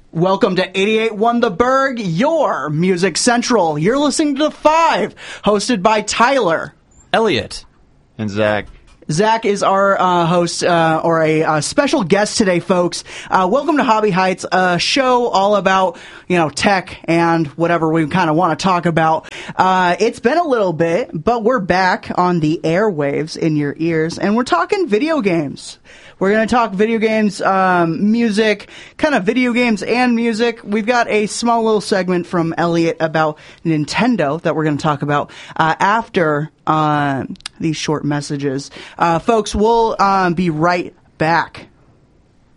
Welcome to 88.1 The Berg, your Music Central. You're listening to The Five, hosted by Tyler, Elliot, and Zach. Zach is our host, or a special guest today, folks. Welcome to Hobby Heights, a show all about, tech and whatever we kind of want to talk about. It's been a little bit, but we're back on the airwaves in your ears, and we're talking video games. We're going to talk video games, music, kind of video games and music. We've got a small little segment from Elliot about Nintendo that we're going to talk about after these short messages. Folks, we'll be right back.